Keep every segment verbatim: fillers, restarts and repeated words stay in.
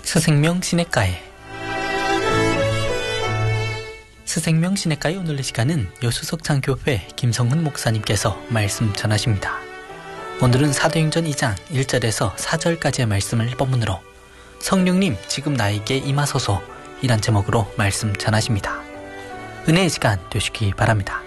스생명 시냇가에 스생명 시냇가에 오늘의 시간은 여수석장교회 김성훈 목사님께서 말씀 전하십니다. 오늘은 사도행전 이 장 일 절에서 사 절까지의 말씀을 본문으로 성령님 지금 나에게 임하소서 이란 제목으로 말씀 전하십니다. 은혜의 시간 되시기 바랍니다.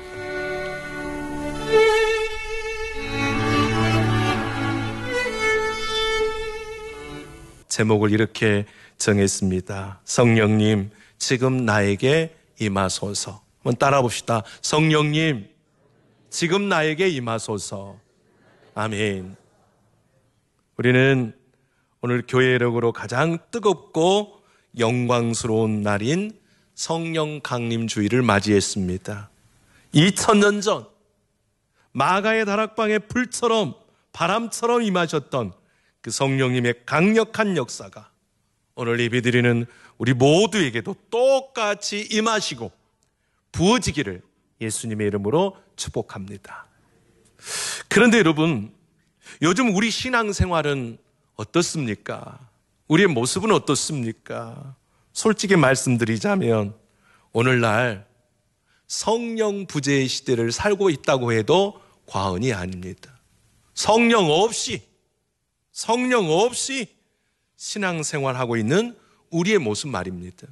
제목을 이렇게 정했습니다. 성령님 지금 나에게 임하소서. 한번 따라 봅시다. 성령님 지금 나에게 임하소서. 아멘. 우리는 오늘 교회력으로 가장 뜨겁고 영광스러운 날인 성령 강림 주일을 맞이했습니다. 이천 년 전 마가의 다락방에 불처럼 바람처럼 임하셨던 그 성령님의 강력한 역사가 오늘 예배드리는 우리 모두에게도 똑같이 임하시고 부어지기를 예수님의 이름으로 축복합니다. 그런데 여러분, 요즘 우리 신앙생활은 어떻습니까? 우리의 모습은 어떻습니까? 솔직히 말씀드리자면 오늘날 성령 부재의 시대를 살고 있다고 해도 과언이 아닙니다. 성령 없이 성령 없이 신앙생활하고 있는 우리의 모습 말입니다.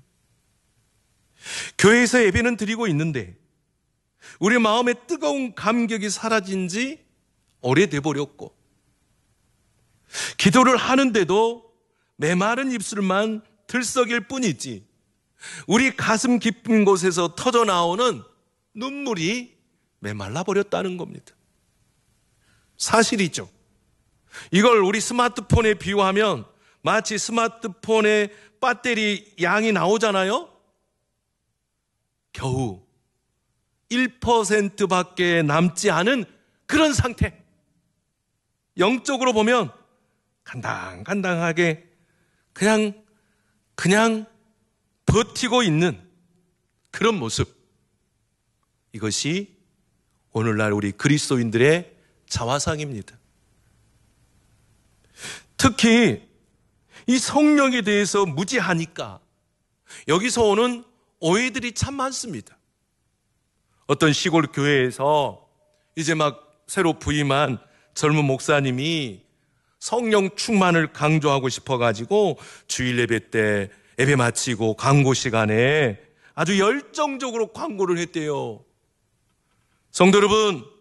교회에서 예배는 드리고 있는데 우리 마음의 뜨거운 감격이 사라진 지 오래돼 버렸고, 기도를 하는데도 메마른 입술만 들썩일 뿐이지 우리 가슴 깊은 곳에서 터져 나오는 눈물이 메말라 버렸다는 겁니다. 사실이죠. 이걸 우리 스마트폰에 비유하면 마치 스마트폰의 배터리 양이 나오잖아요. 겨우 일 퍼센트밖에 남지 않은 그런 상태. 영적으로 보면 간당간당하게 그냥 그냥 버티고 있는 그런 모습. 이것이 오늘날 우리 그리스도인들의 자화상입니다. 특히 이 성령에 대해서 무지하니까 여기서 오는 오해들이 참 많습니다. 어떤 시골 교회에서 이제 막 새로 부임한 젊은 목사님이 성령 충만을 강조하고 싶어가지고 주일 예배 때 예배 마치고 광고 시간에 아주 열정적으로 광고를 했대요. 성도 여러분,